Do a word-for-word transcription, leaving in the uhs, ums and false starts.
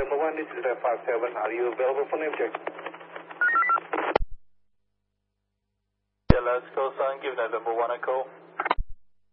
November one, this is five seven. Are you available for name check? Yeah, let's go, son. Give November one a call.